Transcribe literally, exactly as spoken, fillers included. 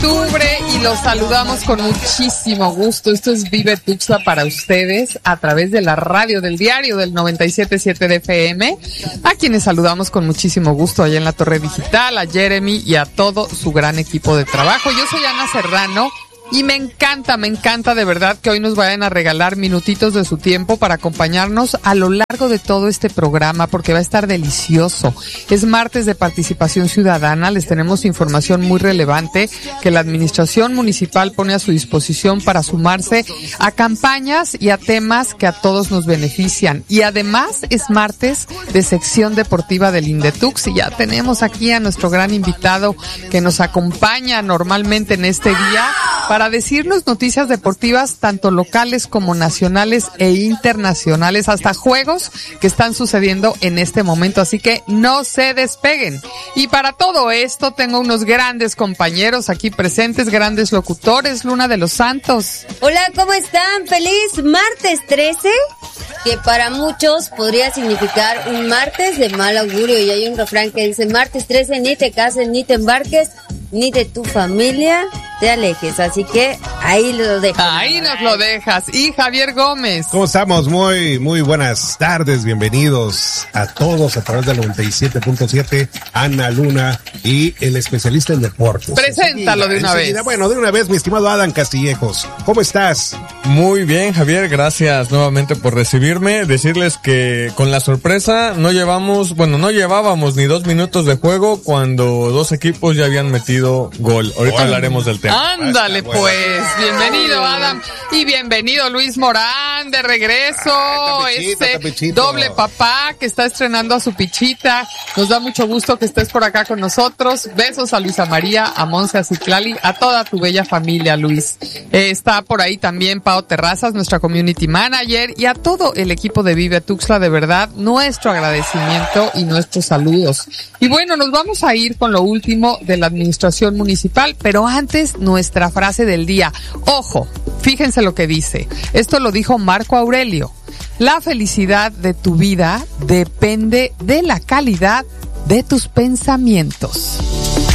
octubre y los saludamos con muchísimo gusto. Esto es Vive Tuxtla para ustedes a través de la radio del diario del noventa y siete punto siete de F M, a quienes saludamos con muchísimo gusto allá en la Torre Digital, a Jeremy y a todo su gran equipo de trabajo. Yo soy Ana Serrano. Y me encanta, me encanta de verdad que hoy nos vayan a regalar minutitos de su tiempo para acompañarnos a lo largo de todo este programa, porque va a estar delicioso. Es martes de participación ciudadana, les tenemos información muy relevante que la administración municipal pone a su disposición para sumarse a campañas y a temas que a todos nos benefician. Y además es martes de sección deportiva del Indetux y ya tenemos aquí a nuestro gran invitado que nos acompaña normalmente en este día para decirnos noticias deportivas tanto locales como nacionales e internacionales, hasta juegos que están sucediendo en este momento, así que no se despeguen. Y para todo esto tengo unos grandes compañeros aquí presentes, grandes locutores. Luna de los Santos. Hola, ¿cómo están? Feliz martes trece, que para muchos podría significar un martes de mal augurio, y hay un refrán que dice: martes trece, ni te cases, ni te embarques, ni de tu familia te alejes. Así que ahí lo dejo. Ahí nos lo dejas. Y Javier Gómez. ¿Cómo estamos? Muy, muy buenas tardes. Bienvenidos a todos a través del noventa y siete punto siete. Ana, Luna y el especialista en deportes. Preséntalo de una vez. Bueno, de una vez, mi estimado Adam Castillejos. ¿Cómo estás? Muy bien, Javier. Gracias nuevamente por recibirme. Decirles que con la sorpresa no llevamos, bueno, no llevábamos ni dos minutos de juego cuando dos equipos ya habían metido gol. Ahorita bueno. hablaremos del tema. Ándale pues, bienvenido Adam y bienvenido Luis Morán de regreso, ah, tapichito, ese tapichito. Doble papá que está estrenando a su pichita. Nos da mucho gusto que estés por acá con nosotros. Besos a Luisa María, a Monse, a Citlali, a toda tu bella familia, Luis. Eh, está por ahí también Pao Terrazas, nuestra community manager, y a todo el equipo de Vive Tuxtla, de verdad, nuestro agradecimiento y nuestros saludos. Y bueno, nos vamos a ir con lo último de la administración municipal, pero antes nuestra frase del día. Ojo, fíjense lo que dice. Esto lo dijo Marco Aurelio. La felicidad de tu vida depende de la calidad de tus pensamientos.